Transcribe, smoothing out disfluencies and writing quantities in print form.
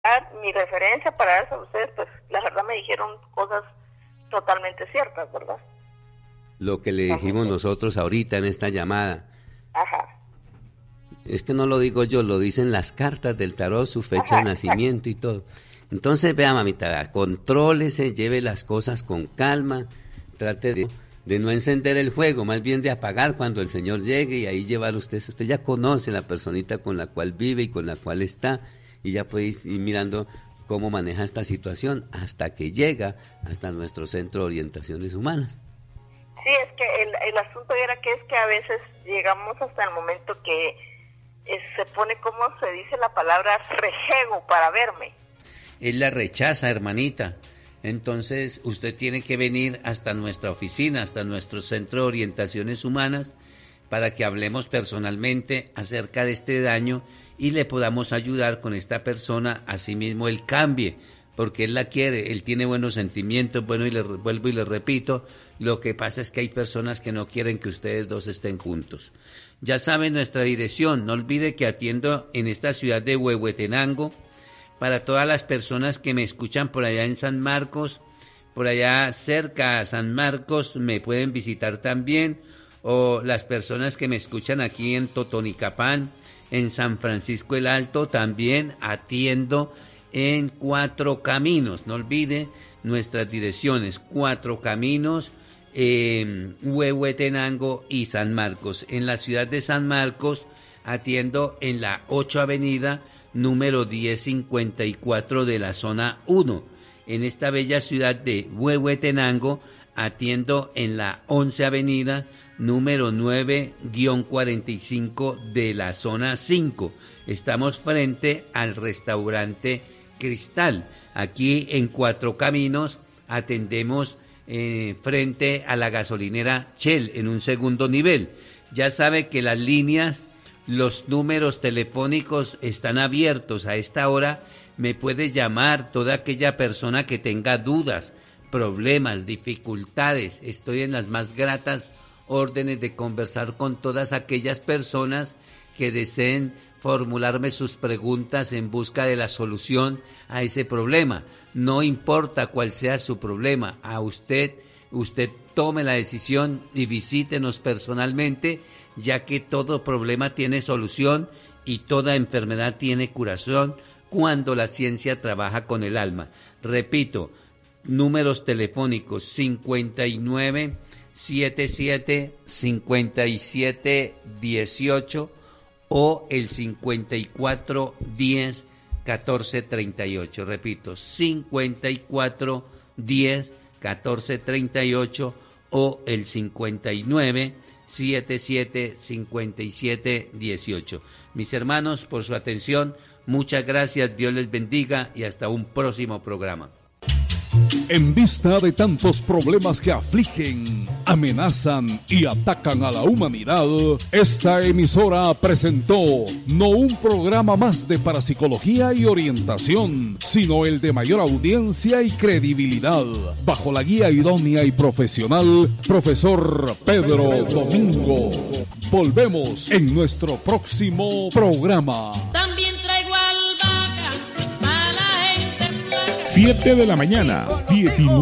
mi referencia para eso, ustedes pues la verdad me dijeron cosas totalmente ciertas, ¿verdad? Lo que le dijimos nosotros ahorita en esta llamada. Ajá. Es que no lo digo yo, lo dicen las cartas del tarot, su fecha de nacimiento y todo. Entonces, vea, mamita, contrólese, lleve las cosas con calma, trate de no encender el fuego, más bien de apagar cuando el Señor llegue y ahí llevar usted ya conoce la personita con la cual vive y con la cual está, y ya puede ir mirando cómo maneja esta situación hasta que llega hasta nuestro centro de orientaciones humanas. Sí, es que el asunto era que es que a veces llegamos hasta el momento que se pone, como se dice la palabra, rejego para verme. Él la rechaza, hermanita. Entonces usted tiene que venir hasta nuestra oficina, hasta nuestro centro de orientaciones humanas, para que hablemos personalmente acerca de este daño y le podamos ayudar con esta persona, asimismo él cambie, porque él la quiere, él tiene buenos sentimientos, bueno, y le vuelvo y le repito, lo que pasa es que hay personas que no quieren que ustedes dos estén juntos. Ya saben nuestra dirección, no olvide que atiendo en esta ciudad de Huehuetenango, para todas las personas que me escuchan por allá en San Marcos, por allá cerca a San Marcos, me pueden visitar también, o las personas que me escuchan aquí en Totonicapán, en San Francisco el Alto, también atiendo en Cuatro Caminos. No olvide nuestras direcciones, Cuatro Caminos, Huehuetenango y San Marcos. En la ciudad de San Marcos atiendo en la 8 Avenida, número 1054 de la zona 1. En esta bella ciudad de Huehuetenango atiendo en la 11 Avenida, número 9-45 de la zona 5. Estamos frente al restaurante Cristal. Aquí en Cuatro Caminos atendemos frente a la gasolinera Shell en un segundo nivel. Ya sabe que las líneas, los números telefónicos están abiertos a esta hora. Me puede llamar toda aquella persona que tenga dudas, problemas, dificultades. Estoy en las más gratas órdenes de conversar con todas aquellas personas que deseen formularme sus preguntas en busca de la solución a ese problema. No importa cuál sea su problema, a usted tome la decisión y visítenos personalmente, ya que todo problema tiene solución y toda enfermedad tiene curación cuando la ciencia trabaja con el alma. Repito, números telefónicos 5977-5718 o el 5410-1438. Repito, 5410-1438 o el 5977-5718. Mis hermanos, por su atención, muchas gracias, Dios les bendiga y hasta un próximo programa. En vista de tantos problemas que afligen, amenazan y atacan a la humanidad, esta emisora presentó no un programa más de parapsicología y orientación, sino el de mayor audiencia y credibilidad, bajo la guía idónea y profesional, profesor Pedro Domingo. Volvemos en nuestro próximo programa. También traigo albahaca para la gente. 7 de la mañana, 19.